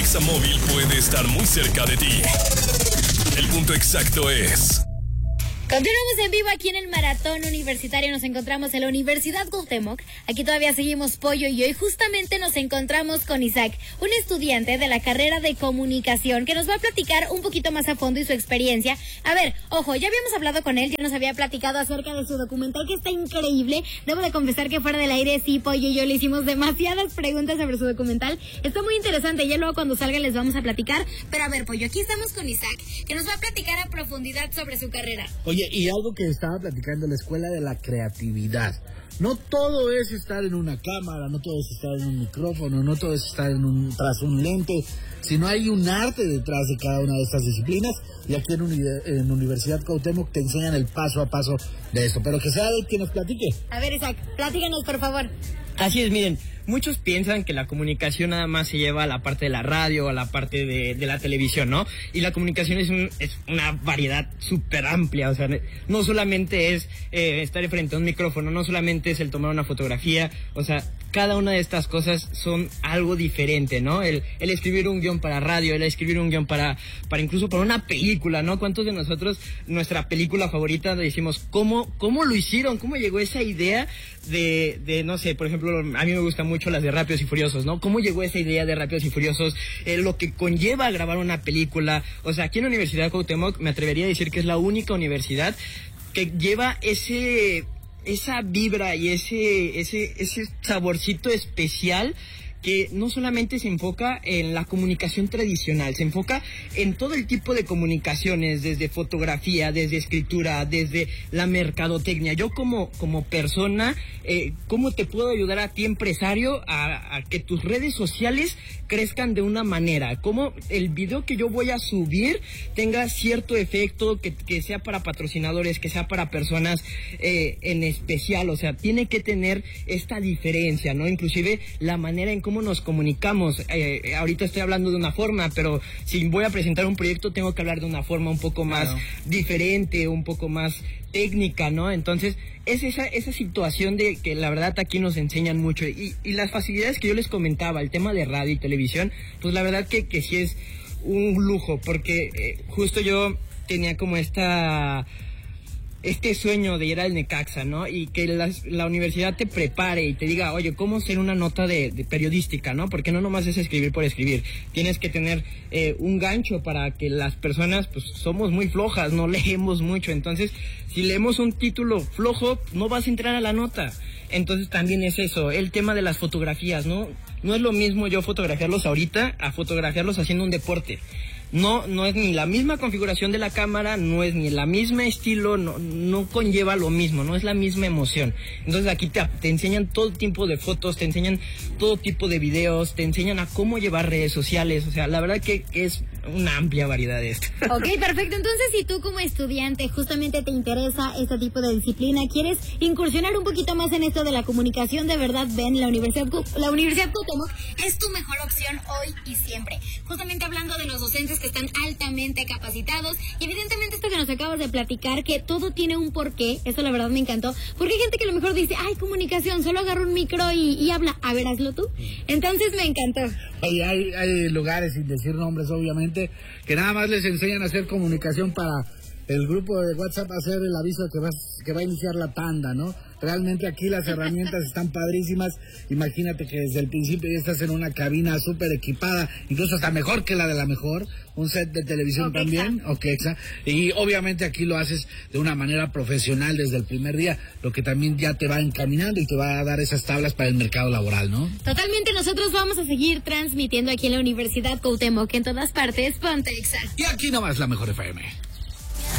Examóvil puede estar muy cerca de ti. El punto exacto es... Continuamos en vivo aquí en el Maratón Universitario. Nos encontramos en la Universidad Cuauhtémoc. Aquí todavía seguimos Pollo y hoy justamente nos encontramos con Isaac, un estudiante de la carrera de comunicación que nos va a platicar un poquito más a fondo y su experiencia. A ver, ojo, ya habíamos hablado con él, ya nos había platicado acerca de su documental que está increíble. Debo de confesar que fuera del aire sí, Pollo y yo le hicimos demasiadas preguntas sobre su documental. Está muy interesante, ya luego cuando salga les vamos a platicar. Pero a ver, Pollo, aquí estamos con Isaac, que nos va a platicar a profundidad sobre su carrera. Oye, y algo que estaba platicando en la escuela de la creatividad. No todo es estar en una cámara, no todo es estar en un micrófono, no todo es estar tras un lente, sino hay un arte detrás de cada una de estas disciplinas. Y aquí en Universidad Cuauhtémoc te enseñan el paso a paso de eso. Pero que sea él quien nos platique. A ver, Isaac, platícanos, por favor. Así es, miren, muchos piensan que la comunicación nada más se lleva a la parte de la radio, a la parte de la televisión, ¿no? Y la comunicación es una variedad súper amplia, o sea, no solamente es estar frente a un micrófono, no solamente es el tomar una fotografía, o sea, cada una de estas cosas son algo diferente, ¿no? El escribir un guión para radio, el escribir un guión para incluso para una película, ¿no? ¿Cuántos de nosotros, nuestra película favorita, decimos, ¿cómo lo hicieron? ¿Cómo llegó esa idea de no sé, por ejemplo, a mí me gustan mucho las de Rápidos y Furiosos, ¿no? ¿Cómo llegó esa idea de Rápidos y Furiosos? Lo que conlleva grabar una película. O sea, aquí en la Universidad de Cuauhtémoc me atrevería a decir que es la única universidad que lleva esa vibra y ese saborcito especial que no solamente se enfoca en la comunicación tradicional, se enfoca en todo el tipo de comunicaciones, desde fotografía, desde escritura, desde la mercadotecnia. Yo como persona, ¿cómo te puedo ayudar a ti, empresario, a que tus redes sociales crezcan de una manera? ¿Cómo el video que yo voy a subir tenga cierto efecto, que sea para patrocinadores, que sea para personas en especial? O sea, tiene que tener esta diferencia, ¿no? Inclusive la manera en cómo nos comunicamos. Ahorita estoy hablando de una forma, pero si voy a presentar un proyecto tengo que hablar de una forma un poco más diferente, un poco más técnica, ¿no? Entonces es esa situación de que la verdad aquí nos enseñan mucho y las facilidades que yo les comentaba, el tema de radio y televisión, pues la verdad que sí es un lujo, porque justo yo tenía como este sueño de ir al Necaxa, ¿no? Y que la universidad te prepare y te diga, oye, ¿cómo hacer una nota de periodística, ¿no? Porque no nomás es escribir por escribir. Tienes que tener un gancho para que las personas, pues, somos muy flojas, no leemos mucho. Entonces, si leemos un título flojo, no vas a entrar a la nota. Entonces, también es eso, el tema de las fotografías, ¿no? No es lo mismo yo fotografiarlos ahorita a fotografiarlos haciendo un deporte. No es ni la misma configuración de la cámara, no es ni la misma estilo, no conlleva lo mismo, no es la misma emoción. Entonces aquí te enseñan todo tipo de fotos, te enseñan todo tipo de videos, te enseñan a cómo llevar redes sociales. O sea, la verdad que es una amplia variedad de esto. Ok, perfecto. Entonces, si tú como estudiante justamente te interesa este tipo de disciplina, quieres incursionar un poquito más en esto de la comunicación, de verdad, ven, la Universidad Cuauhtémoc es tu mejor opción hoy y siempre. Justamente hablando de los docentes que están altamente capacitados y evidentemente esto que nos acabas de platicar, que todo tiene un porqué, eso la verdad me encantó, porque hay gente que a lo mejor dice, ay, comunicación, solo agarra un micro y habla, a ver, hazlo tú. Entonces me encantó. Oye, hay lugares, sin decir nombres obviamente, que nada más les enseñan a hacer comunicación para el grupo de WhatsApp, hacer el aviso de que va a iniciar la tanda, ¿no? Realmente aquí las herramientas están padrísimas. Imagínate que desde el principio ya estás en una cabina súper equipada, incluso hasta mejor que la de la mejor, un set de televisión también, y obviamente aquí lo haces de una manera profesional desde el primer día, lo que también ya te va encaminando y te va a dar esas tablas para el mercado laboral, ¿no? Totalmente, nosotros vamos a seguir transmitiendo aquí en la Universidad Cuauhtémoc, en todas partes, ponte Exa. Y aquí nomás la mejor FM.